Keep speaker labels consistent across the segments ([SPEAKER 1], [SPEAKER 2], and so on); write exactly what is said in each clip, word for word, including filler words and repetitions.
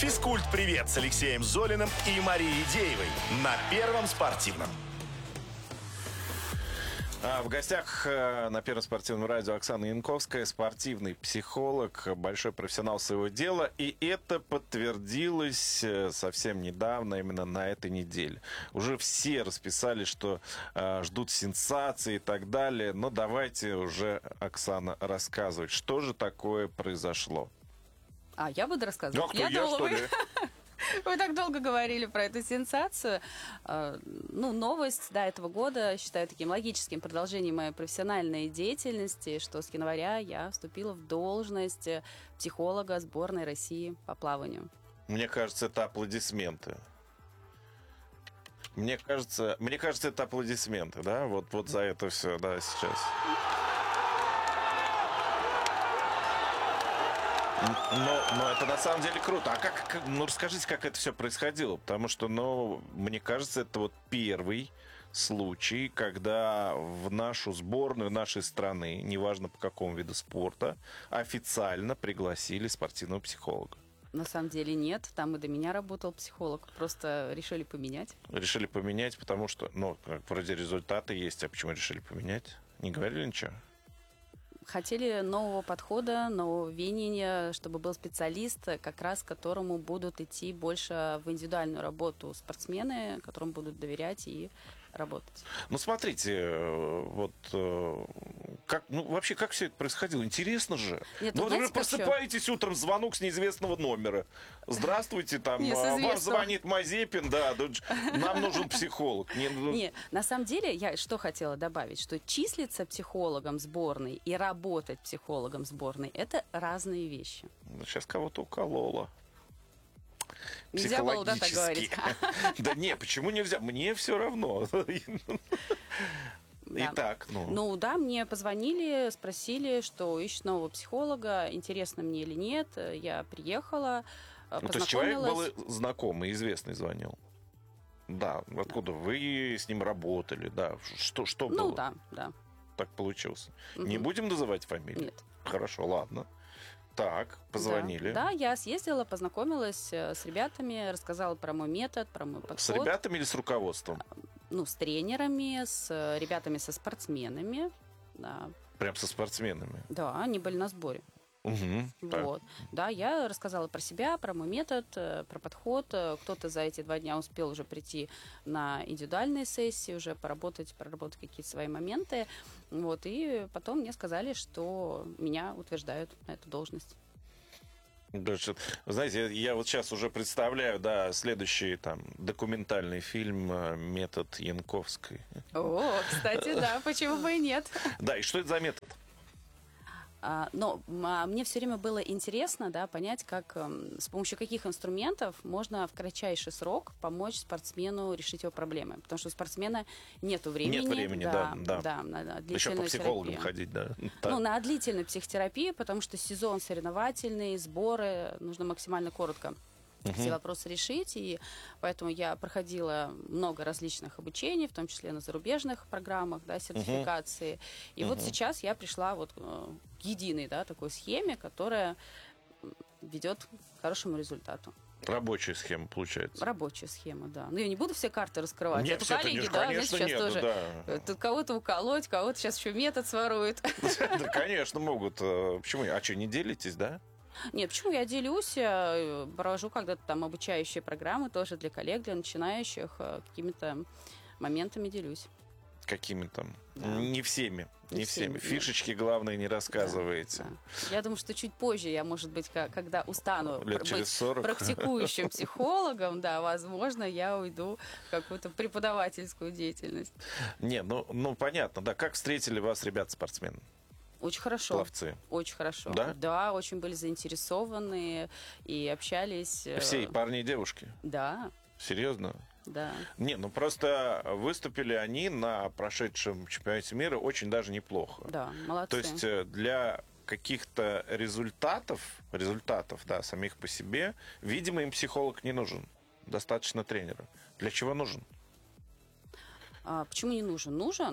[SPEAKER 1] Физкульт-привет с Алексеем Золиным и Марией Деевой на Первом спортивном.
[SPEAKER 2] А в гостях э, на Первом спортивном радио Оксана Янковская, спортивный психолог, большой профессионал своего дела. И это подтвердилось э, совсем недавно, именно на этой неделе. Уже все расписали, что э, ждут сенсации и так далее. Но давайте уже, Оксана, рассказывать, что же такое произошло.
[SPEAKER 3] А, я буду рассказывать?
[SPEAKER 2] Ну, а кто, я,
[SPEAKER 3] я
[SPEAKER 2] что
[SPEAKER 3] думала,
[SPEAKER 2] ли?
[SPEAKER 3] Вы так долго говорили про эту сенсацию. Ну, новость, да, этого года считаю таким логическим продолжением моей профессиональной деятельности, что с января я вступила в должность психолога сборной России по плаванию.
[SPEAKER 2] Мне кажется, это аплодисменты. Мне кажется, мне кажется, это аплодисменты, да? Вот, вот за это все, да, сейчас. Но, но это на самом деле круто. А как, как, ну расскажите, как это все происходило? Потому что, ну, мне кажется, это вот первый случай, когда в нашу сборную нашей страны, неважно по какому виду спорта, официально пригласили спортивного психолога.
[SPEAKER 3] На самом деле нет, там и до меня работал психолог, просто решили поменять.
[SPEAKER 2] Решили поменять, потому что, ну, вроде результаты есть, а почему решили поменять? Не говорили ничего?
[SPEAKER 3] Хотели нового подхода, нового веяния, чтобы был специалист, как раз которому будут идти больше в индивидуальную работу спортсмены, которым будут доверять и работать.
[SPEAKER 2] Ну, смотрите, вот как, ну, вообще, как все это происходило? Интересно же.
[SPEAKER 3] Нет,
[SPEAKER 2] ну,
[SPEAKER 3] вот
[SPEAKER 2] вы
[SPEAKER 3] знаете,
[SPEAKER 2] просыпаетесь утром, звонок с неизвестного номера. Здравствуйте, там,
[SPEAKER 3] Не,
[SPEAKER 2] вам звонит Мазепин, да, нам нужен психолог. Не, ну...
[SPEAKER 3] Не, на самом деле, я что хотела добавить, что числиться психологом сборной и работать психологом сборной – это разные вещи.
[SPEAKER 2] Сейчас кого-то уколола.
[SPEAKER 3] Нельзя было, да, так говорить?
[SPEAKER 2] Да не, почему нельзя? Мне все равно.
[SPEAKER 3] Да.
[SPEAKER 2] Итак, ну...
[SPEAKER 3] Ну да, мне позвонили, спросили, что ищут нового психолога, интересно мне или нет. Я приехала,
[SPEAKER 2] ну, то есть человек был знакомый, известный, звонил? Да, откуда? Да. Вы с ним работали, да. Что, что
[SPEAKER 3] ну,
[SPEAKER 2] было?
[SPEAKER 3] Ну да, да.
[SPEAKER 2] Так получилось.
[SPEAKER 3] Угу.
[SPEAKER 2] Не будем называть фамилию?
[SPEAKER 3] Нет.
[SPEAKER 2] Хорошо, ладно. Так, позвонили.
[SPEAKER 3] Да, да, я съездила, познакомилась с ребятами, рассказала про мой метод, про мой подход.
[SPEAKER 2] С ребятами или с руководством?
[SPEAKER 3] Ну, с тренерами, с ребятами, со спортсменами. Да.
[SPEAKER 2] Прям со спортсменами?
[SPEAKER 3] Да, они были на сборе.
[SPEAKER 2] Угу,
[SPEAKER 3] вот. Да, я рассказала про себя, про мой метод, про подход. Кто-то за эти два дня успел уже прийти на индивидуальные сессии, уже поработать, проработать какие-то свои моменты. Вот. И потом мне сказали, что меня утверждают на эту должность.
[SPEAKER 2] Знаете, я вот сейчас уже представляю, да, следующий там документальный фильм «Метод Янковской».
[SPEAKER 3] О, кстати, да, почему бы и нет.
[SPEAKER 2] Да, и что это за метод?
[SPEAKER 3] Но мне все время было интересно, да, понять, как, с помощью каких инструментов можно в кратчайший срок помочь спортсмену решить его проблемы. Потому что у спортсмена нету времени.
[SPEAKER 2] Нет времени,
[SPEAKER 3] да.
[SPEAKER 2] Да,
[SPEAKER 3] да. на, на
[SPEAKER 2] еще по психологам терапию. Ходить, да.
[SPEAKER 3] Ну, на длительную психотерапию, потому что сезон соревновательный, сборы, нужно максимально коротко Uh-huh. все вопросы решить, и поэтому я проходила много различных обучений, в том числе на зарубежных программах, да, сертификации. Uh-huh. И uh-huh. вот сейчас я пришла вот к единой, да, такой схеме, которая ведет к хорошему результату.
[SPEAKER 2] Рабочая схема, получается.
[SPEAKER 3] Рабочая схема, да. Ну, я не буду все карты раскрывать.
[SPEAKER 2] Нет,
[SPEAKER 3] это коллеги,
[SPEAKER 2] не,
[SPEAKER 3] да,
[SPEAKER 2] конечно,
[SPEAKER 3] знаете, сейчас
[SPEAKER 2] нету,
[SPEAKER 3] тоже
[SPEAKER 2] да.
[SPEAKER 3] Тут кого-то уколоть, кого-то сейчас еще метод сворует.
[SPEAKER 2] Да, конечно, могут. Почему? А что, не делитесь, да?
[SPEAKER 3] Нет, почему я делюсь, я провожу когда-то там обучающие программы тоже для коллег, для начинающих, какими-то моментами делюсь.
[SPEAKER 2] Какими там? Да. Не всеми. Не, не всеми. всеми. Фишечки,
[SPEAKER 3] нет.
[SPEAKER 2] Главное, не рассказываете.
[SPEAKER 3] Да, да. Я думаю, что чуть позже я, может быть, когда устану
[SPEAKER 2] Лет
[SPEAKER 3] быть
[SPEAKER 2] сорок.
[SPEAKER 3] Практикующим психологом, да, возможно, я уйду в какую-то преподавательскую деятельность.
[SPEAKER 2] Не, ну, ну понятно, да. Как встретили вас ребята-спортсмены?
[SPEAKER 3] Очень хорошо.
[SPEAKER 2] Пловцы.
[SPEAKER 3] Очень хорошо.
[SPEAKER 2] Да?
[SPEAKER 3] Да, очень были заинтересованы и общались.
[SPEAKER 2] Все, и парни, и девушки?
[SPEAKER 3] Да.
[SPEAKER 2] Серьезно?
[SPEAKER 3] Да.
[SPEAKER 2] Не, ну просто выступили они на прошедшем чемпионате мира очень даже неплохо.
[SPEAKER 3] Да, молодцы.
[SPEAKER 2] То есть для каких-то результатов, результатов, да, самих по себе, видимо, им психолог не нужен. Достаточно тренера. Для чего нужен?
[SPEAKER 3] А, почему не нужен? Нужен.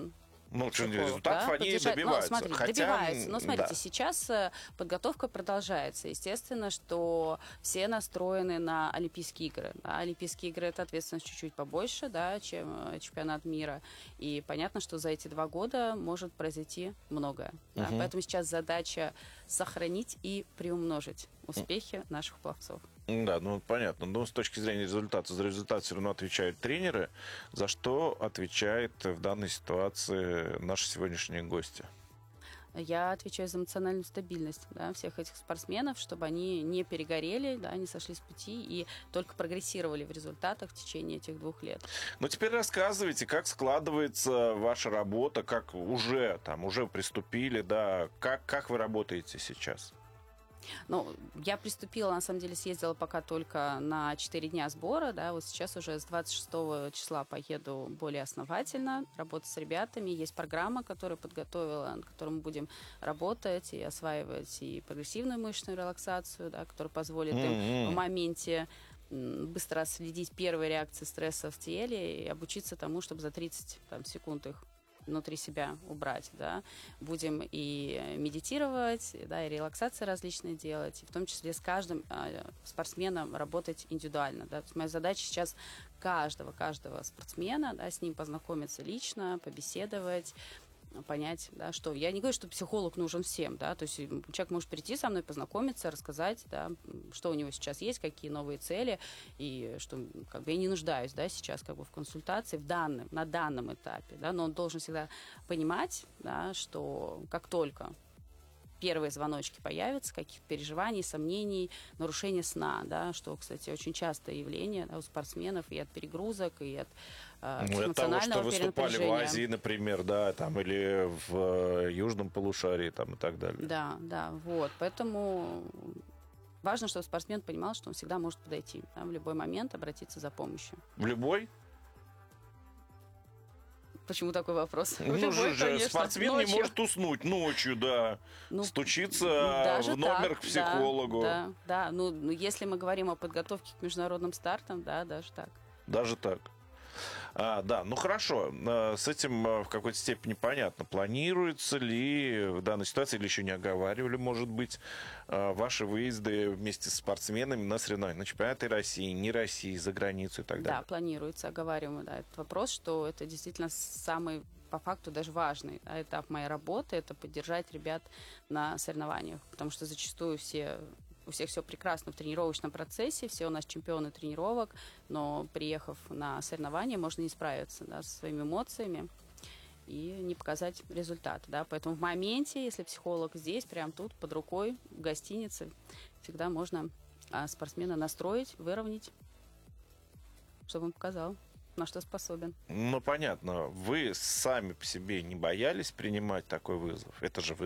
[SPEAKER 2] Ну, что,
[SPEAKER 3] психолог,
[SPEAKER 2] результатов
[SPEAKER 3] да,
[SPEAKER 2] они
[SPEAKER 3] поддержать.
[SPEAKER 2] добиваются.
[SPEAKER 3] Но, смотрите,
[SPEAKER 2] Хотя,
[SPEAKER 3] добиваются. Но смотрите,
[SPEAKER 2] да.
[SPEAKER 3] сейчас э, подготовка продолжается. Естественно, что все настроены на Олимпийские игры. Да, Олимпийские игры — это ответственность чуть-чуть побольше, да, чем э, чемпионат мира. И понятно, что за эти два года может произойти многое. Да.
[SPEAKER 2] Мгм.
[SPEAKER 3] Поэтому сейчас задача сохранить и приумножить успехи наших пловцов.
[SPEAKER 2] Да, ну понятно. Но с точки зрения результата, за результат все равно отвечают тренеры. За что отвечает в данной ситуации наши сегодняшние гости?
[SPEAKER 3] Я отвечаю за эмоциональную стабильность, да, всех этих спортсменов, чтобы они не перегорели, да, не сошли с пути и только прогрессировали в результатах в течение этих двух лет.
[SPEAKER 2] Ну, теперь рассказывайте, как складывается ваша работа, как уже там, уже приступили, да, как, как вы работаете сейчас?
[SPEAKER 3] Ну, я приступила, на самом деле, съездила пока только на четыре дня сбора, да, вот сейчас уже с двадцать шестого числа поеду более основательно, работать с ребятами. Есть программа, которую подготовила, на которой мы будем работать и осваивать и прогрессивную мышечную релаксацию, да, которая позволит им
[SPEAKER 2] М-м.
[SPEAKER 3] в моменте м, быстро отследить первые реакции стресса в теле и обучиться тому, чтобы за тридцать там, секунд их внутри себя убрать, да, будем и медитировать, да, и релаксации различные делать, и в том числе с каждым э, спортсменом работать индивидуально, да. То есть моя задача сейчас каждого, каждого спортсмена, да, с ним познакомиться лично, побеседовать, понять, да, что... Я не говорю, что психолог нужен всем, да, то есть человек может прийти со мной, познакомиться, рассказать, да, что у него сейчас есть, какие новые цели, и что как бы я не нуждаюсь, да, сейчас как бы в консультации в данном, на данном этапе, да, но он должен всегда понимать, да, что как только первые звоночки появятся, каких-то переживаний, сомнений, нарушения сна, да, что, кстати, очень частое явление, да, у спортсменов и от перегрузок, и от э,
[SPEAKER 2] Ну, от того, что
[SPEAKER 3] эмоционального
[SPEAKER 2] выступали в
[SPEAKER 3] перенапряжения.
[SPEAKER 2] Азии, например, да, там, или в э, южном полушарии, там, и так далее.
[SPEAKER 3] Да, да, вот, поэтому важно, чтобы спортсмен понимал, что он всегда может подойти, да, в любой момент обратиться за помощью.
[SPEAKER 2] В любой?
[SPEAKER 3] Почему такой вопрос? В
[SPEAKER 2] Ну,
[SPEAKER 3] любой,
[SPEAKER 2] же,
[SPEAKER 3] конечно,
[SPEAKER 2] спортсмен не
[SPEAKER 3] ночью.
[SPEAKER 2] может уснуть ночью, да.
[SPEAKER 3] Ну,
[SPEAKER 2] Стучиться
[SPEAKER 3] даже
[SPEAKER 2] в номер
[SPEAKER 3] так,
[SPEAKER 2] к психологу.
[SPEAKER 3] Да, да, да. Ну, ну, если мы говорим о подготовке к международным стартам, да, даже так.
[SPEAKER 2] Даже так. А, да, ну хорошо. А, С этим а, в какой-то степени понятно. Планируется ли в данной ситуации, или еще не оговаривали, может быть, а, ваши выезды вместе с спортсменами на соревнования, на чемпионаты России, не России, за границу и так
[SPEAKER 3] Да,
[SPEAKER 2] далее?
[SPEAKER 3] планируется, оговариваем, да, этот вопрос, что это действительно самый, по факту, даже важный, да, этап моей работы, это поддержать ребят на соревнованиях, потому что зачастую все... У всех все прекрасно в тренировочном процессе, все у нас чемпионы тренировок, но приехав на соревнования, можно не справиться, да, со своими эмоциями и не показать результат. Да. Поэтому в моменте, если психолог здесь, прямо тут, под рукой, в гостинице, всегда можно а, спортсмена настроить, выровнять, чтобы он показал, на что способен.
[SPEAKER 2] Ну, понятно. Вы сами по себе не боялись принимать такой вызов? Это же вы